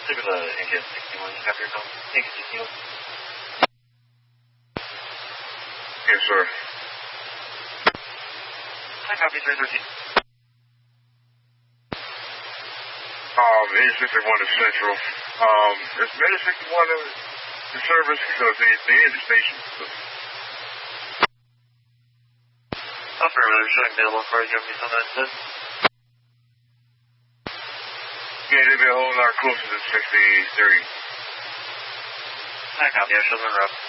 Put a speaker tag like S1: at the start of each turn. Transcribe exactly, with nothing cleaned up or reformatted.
S1: 这个的 engine sixty-one, you have your phone? Engine sixty-one?
S2: Yes, sir.
S1: Hi, copy three thirteen.
S2: Um, eight sixty-one is Central. Um, is Meta sixty-one in service? Because they, they in the station.
S1: Affirmative, showing available for you. Give me some instead.
S2: Yeah, they've been holding our closer than sixty-three.
S1: Hi, copy. I show them rough.